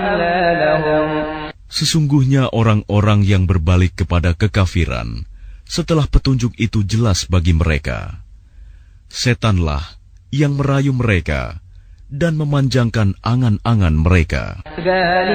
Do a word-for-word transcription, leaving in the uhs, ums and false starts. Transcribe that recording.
أملى لهم. Sesungguhnya orang-orang yang berbalik kepada kekafiran setelah petunjuk itu jelas bagi mereka, setanlah yang merayu mereka dan memanjangkan angan-angan mereka.